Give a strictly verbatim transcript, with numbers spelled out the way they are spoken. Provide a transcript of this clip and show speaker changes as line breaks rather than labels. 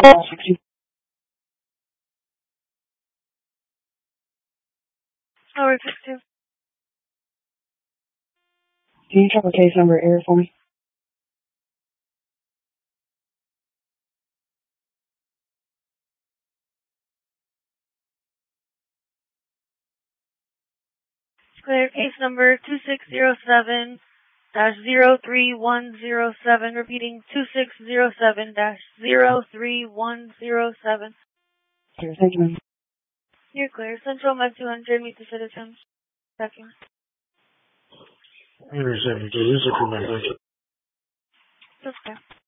Over fifty-two.
Can you drop a case number error for me?
Clear case number two six zero seven dash zero three one zero seven. Repeating two six zero seven dash zero three one zero seven.
Clear, thank you, ma'am.
You're clear. Central Med two hundred, meet the citizens. Checking.
Intercept, this is a commander.
That's okay.